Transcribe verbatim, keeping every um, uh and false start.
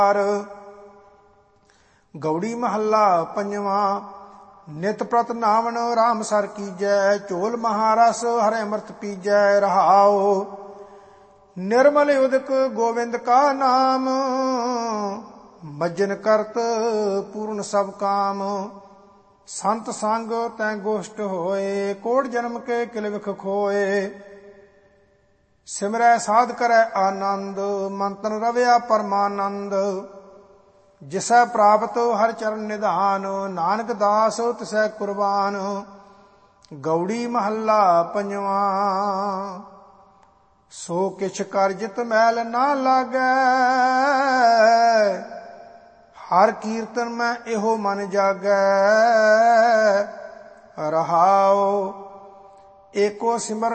ਗੌੜੀ ਮਹੱਲਾ ਪੰਜਵਾਂ। ਨਿਤ ਪ੍ਰਤ ਨਾਵਣ ਰਾਮ ਸਰ ਕੀਜੈ, ਝੋਲ ਮਹਾਰਸ ਹਰਿ ਅੰਮ੍ਰਿਤ ਪੀਜੈ। ਰਹਾਉ ਨਿਰਮਲ ਉਦਕ ਗੋਵਿੰਦ ਕਾ ਨਾਮ, ਮੱਜਨ ਕਰਤ ਪੂਰਨ ਸਭ ਕਾਮ। ਸੰਤ ਸੰਗ ਤੈ ਗੋਸ਼ਟ ਹੋਏ, ਕੋਟ ਜਨਮ ਕੇ ਕਿਲ ਵਿਖ ਖੋਏ। ਸਿਮਰੈ ਸਾਧ ਕਰੈ ਆਨੰਦ, ਮਨ ਤਨ ਰਵਿਆ ਪਰਮਾਨੰਦ। ਜਿਸੈ ਪ੍ਰਾਪਤ ਹਰਿ ਚਰਨ ਨਿਧਾਨ, ਨਾਨਕ ਦਾਸ ਤਿਸੈ ਕੁਰਬਾਨ। ਗੌੜੀ ਮਹੱਲਾ ਪੰਜਵਾਂ। ਸੋ ਕਿਛ ਕਰਜਿਤ ਮੈਲ ਨਾ ਲਾਗੈ, ਹਰ ਕੀਰਤਨ ਮੈਂ ਇਹੋ ਮਨ ਜਾਗੈ। ਰਹਾਉ ਏਕੋ ਸਿਮਰਨ